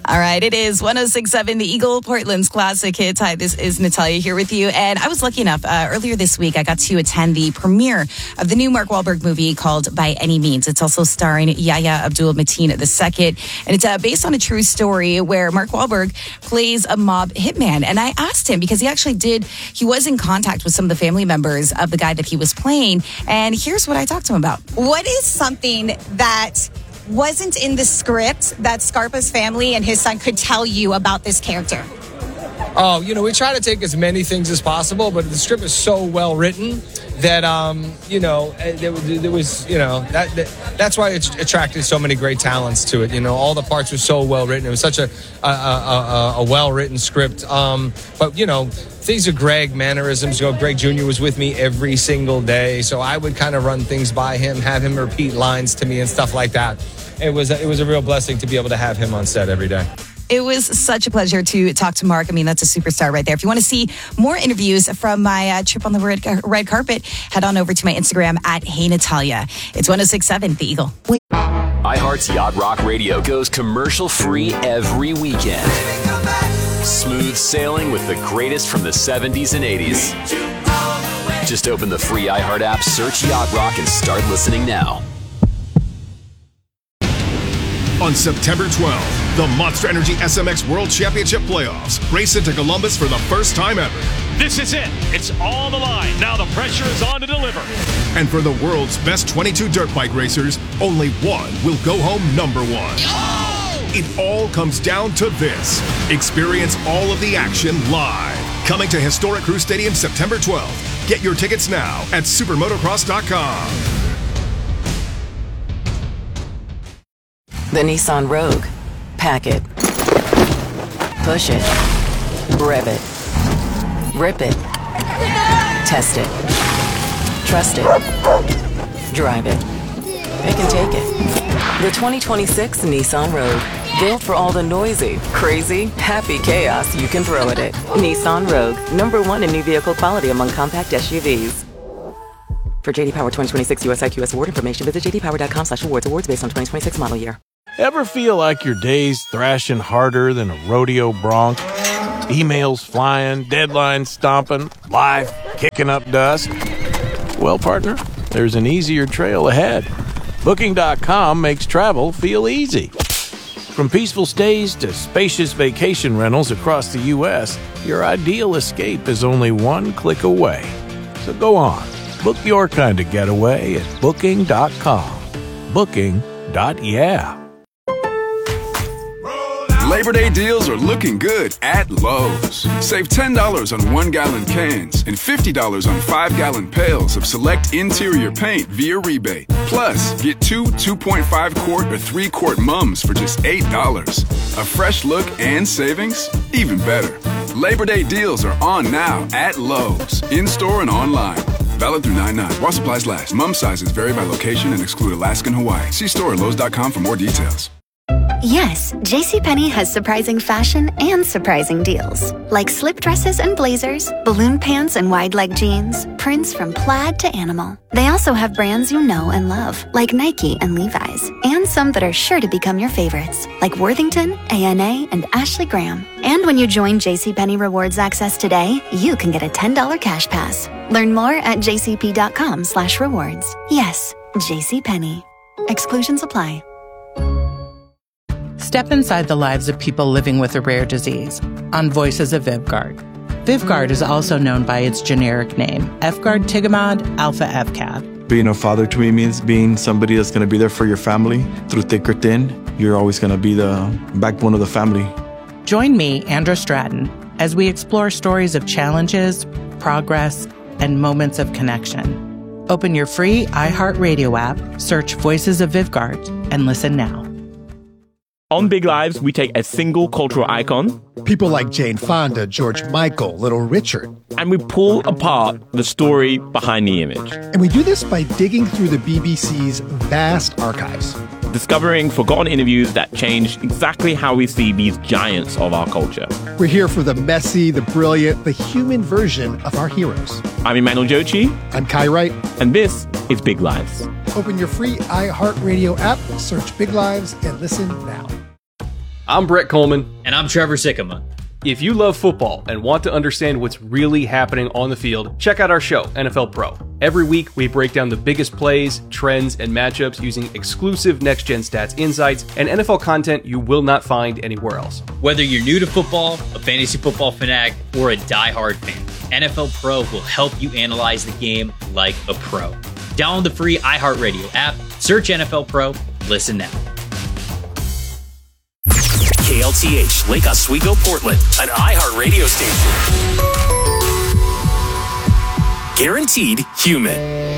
All right, it is 106.7 The Eagle, Portland's classic hits. Hi, this is Natalia here with you. And I was lucky enough, earlier this week, I got to attend the premiere of the new Mark Wahlberg movie called By Any Means. It's also starring Yahya Abdul-Mateen II. And it's based on a true story where Mark Wahlberg plays a mob hitman. And I asked him, because he was in contact with some of the family members of the guy that he was playing. And here's what I talked to him about. What is something that wasn't in the script that Scarpa's family and his son could tell you about this character? Oh, we try to take as many things as possible, but the script is so well written that, there was, that's why it attracted so many great talents to it. All the parts were so well written. It was such a well-written script. But, things are Greg, mannerisms. Greg Jr. was with me every single day, so I would kind of run things by him, have him repeat lines to me and stuff like that. It was a real blessing to be able to have him on set every day. It was such a pleasure to talk to Mark. I mean, that's a superstar right there. If you want to see more interviews from my trip on the red carpet, head on over to my Instagram at Hey Natalia. It's 106.7 The Eagle. iHeart's Yacht Rock Radio goes commercial-free every weekend. Smooth sailing with the greatest from the 70s and 80s. Just open the free iHeart app, search Yacht Rock, and start listening now. On September 12th, the Monster Energy SMX World Championship Playoffs race into Columbus for the first time ever. This is it. It's on the line. Now the pressure is on to deliver. And for the world's best 22 dirt bike racers, only one will go home number one. Oh! It all comes down to this. Experience all of the action live. Coming to Historic Crew Stadium September 12th. Get your tickets now at supermotocross.com. The Nissan Rogue. Pack it. Push it. Rev it. Rip it. Test it. Trust it. Drive it. It can take it. The 2026 Nissan Rogue. Built for all the noisy, crazy, happy chaos you can throw at it. Nissan Rogue. #1 in new vehicle quality among compact SUVs. For JD Power 2026 US IQS award information, visit jdpower.com/awards. Awards based on 2026 model year. Ever feel like your day's thrashing harder than a rodeo bronc? Emails flying, deadlines stomping, life kicking up dust? Well, partner, there's an easier trail ahead. Booking.com makes travel feel easy. From peaceful stays to spacious vacation rentals across the U.S., your ideal escape is only one click away. So go on, book your kind of getaway at Booking.com. Booking.yeah. Labor Day deals are looking good at Lowe's. Save $10 on 1-gallon cans and $50 on 5-gallon pails of select interior paint via rebate. Plus, get two 2.5-quart or 3-quart mums for just $8. A fresh look and savings? Even better. Labor Day deals are on now at Lowe's, in-store and online. Valid through 9/9. While supplies last. Mum sizes vary by location and exclude Alaska and Hawaii. See store at Lowe's.com for more details. Yes, JCPenney has surprising fashion and surprising deals. Like slip dresses and blazers, balloon pants and wide leg jeans, prints from plaid to animal. They also have brands you know and love, like Nike and Levi's, and some that are sure to become your favorites, like Worthington, ANA, and Ashley Graham. And when you join JCPenney Rewards Access today, you can get a $10 cash pass. Learn more at jcp.com/rewards. Yes, JCPenney. Exclusions apply. Step inside the lives of people living with a rare disease on Voices of Vyvgart. Vyvgart is also known by its generic name, efgartigimod alpha-FCAD. Being a father to me means being somebody that's going to be there for your family through thick or thin. You're always going to be the backbone of the family. Join me, Andra Stratton, as we explore stories of challenges, progress, and moments of connection. Open your free iHeartRadio app, search Voices of Vyvgart, and listen now. On Big Lives, we take a single cultural icon, people like Jane Fonda, George Michael, Little Richard, and we pull apart the story behind the image. And we do this by digging through the BBC's vast archives, discovering forgotten interviews that change exactly how we see these giants of our culture. We're here for the messy, the brilliant, the human version of our heroes. I'm Emmanuel Jochi. I'm Kai Wright. And this is Big Lives. Open your free iHeartRadio app, search Big Lives, and listen now. I'm Brett Coleman. And I'm Trevor Sikkema. If you love football and want to understand what's really happening on the field, check out our show, NFL Pro. Every week, we break down the biggest plays, trends, and matchups using exclusive next-gen stats insights and NFL content you will not find anywhere else. Whether you're new to football, a fantasy football fanatic, or a diehard fan, NFL Pro will help you analyze the game like a pro. Download the free iHeartRadio app, search NFL Pro, listen now. KLTH, Lake Oswego, Portland, an iHeart radio station. Guaranteed human.